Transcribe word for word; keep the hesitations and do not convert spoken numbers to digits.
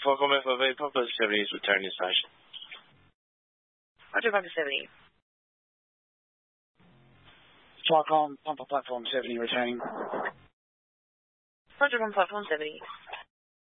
Falcon F F A, Papa seventy is returning station. Roger, Papa seventy. Falcon, Pumper Platform seventy returning. Roger, on Platform seventy.